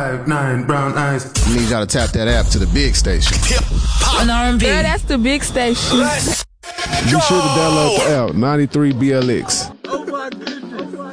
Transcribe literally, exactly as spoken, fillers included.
five nine brown eyes. I need y'all to tap that app to the big station. An R and B. Girl, that's the big station. Be sure to download the app, ninety-three B L X.